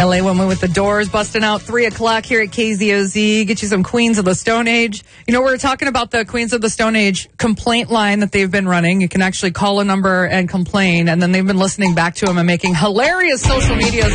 LA Woman with the Doors busting out 3 o'clock here at KZOZ. Get you some Queens of the Stone Age. You know, we're talking about the Queens of the Stone Age complaint line that they've been running. You can actually call a number and complain, and then they've been listening back to them and making hilarious social media